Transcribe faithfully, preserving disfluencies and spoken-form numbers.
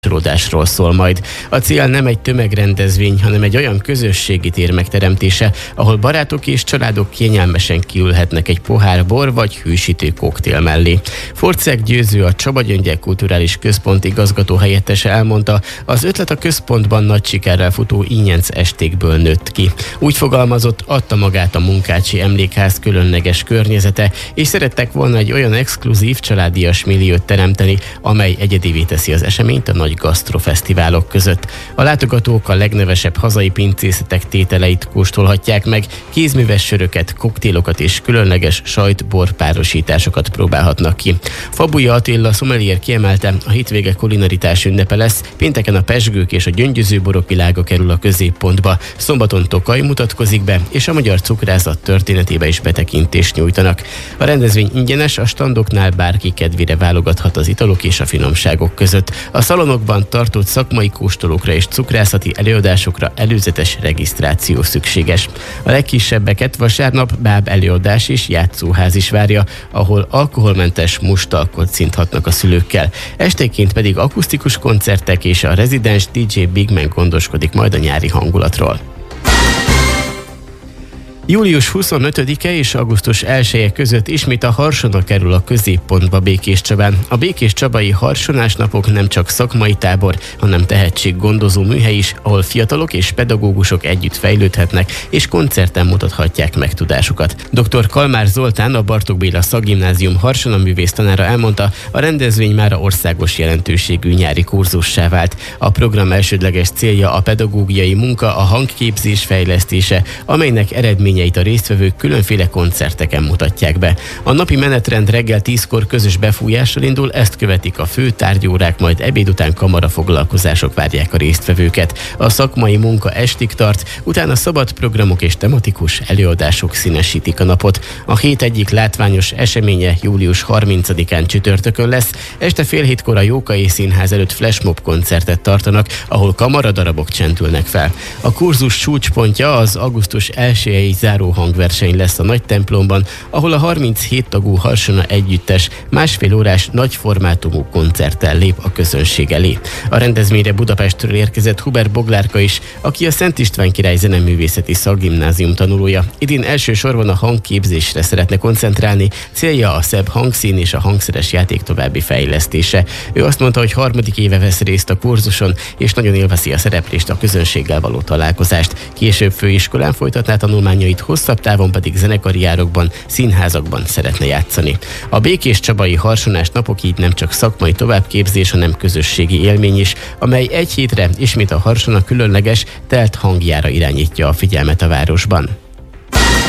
kapcsolódásról szól majd. A cél nem egy tömegrendezvény, hanem egy olyan közösségi tér megteremtése, ahol barátok és családok kényelmesen kiülhetnek egy pohár bor vagy hűsítő koktél mellé. Forczeg Győző, a Csaba Gyöngyel Kulturális Központ igazgató helyettese elmondta, az ötlet a központban nagy sikerrel futó Ínyenc estékből nőtt ki. Úgy fogalmazott, adta magát a Munkácsi Emlékház különleges környezete, és szerettek volna egy olyan exkluzív családias milliót teremteni, amely egyedivé teszi az eseményt a nagy gasztrofesztiválok között. A látogatók a legnevesebb hazai pincészetek tételeit kóstolhatják meg, kézműves söröket, koktélokat és különleges sajt-bor párosításokat próbálhatnak ki. Fabuja Attila sommelier kiemelte, a hétvége kulinaritás ünnepe lesz, pénteken a pezsgők és a gyöngyöző borok világa kerül a középpontba, szombaton Tokaj mutatkozik be, és a magyar cukrászat történetébe is betekintést nyújtanak. A rendezvény ingyenes, a standoknál bárki kedvére válogathat az italok és a finomságok között. A szalonokban tartott szakmai kóstolókra és cukrászati előadásokra előzetes regisztráció szükséges. A legkisebbeket vasárnap báb előadás és játszóház is várja, ahol alkoholmentes mustalkot szinthatnak a szülőkkel. Esténként pedig akusztikus koncertek és a rezidens dé dzsé Big Man gondoskodik majd a nyári hangulatról. július huszonötödike és augusztus elseje között ismét a harsona kerül a középpontba Békéscsabán. A békéscsabai harsonás napok nem csak szakmai tábor, hanem tehetséggondozó műhely is, ahol fiatalok és pedagógusok együtt fejlődhetnek, és koncerten mutathatják meg tudásukat. doktor Kalmár Zoltán, a Bartók Béla Szakgimnázium harsona művész tanára elmondta, a rendezvény mára országos jelentőségű nyári kurzussá vált. A program elsődleges célja a pedagógiai munka, a hangképzés fejlesztése, amelynek eredménye a résztvevők különféle koncerteken mutatják be. A napi menetrend reggel tízkor közös befújással indul, ezt követik a fő tárgyórák, majd ebéd után kamarafoglalkozások várják a résztvevőket. A szakmai munka estig tart, utána szabad programok és tematikus előadások színesítik a napot. A hét egyik látványos eseménye július harmincadikán csütörtökön lesz. Este fél hétkor a Jókai Színház előtt flashmob koncertet tartanak, ahol kamaradarabok csendülnek fel. A kurzus csúcspontja az augusztus elsejei záró hangverseny lesz a nagy templomban, ahol a harminchét tagú harsona együttes másfél órás nagyformátumú koncerttel lép a közönség elé. A rendezvényre Budapestről érkezett Hubert Boglárka is, aki a Szent István Király Zeneművészeti Szakgimnázium tanulója. Idén elsősorban a hangképzésre szeretne koncentrálni, célja a szebb hangszín és a hangszeres játék további fejlesztése. Ő azt mondta, hogy harmadik éve vesz részt a kurzuson, és nagyon élvezi a szereplést, a közönséggel való találkozást. Később főiskolán folytatná tanulmányait, hosszabb távon pedig zenekariárokban, színházakban szeretne játszani. A békéscsabai harsonás napok így nem csak szakmai továbbképzés, hanem közösségi élmény is, amely egy hétre ismét a harsona különleges, telt hangjára irányítja a figyelmet a városban.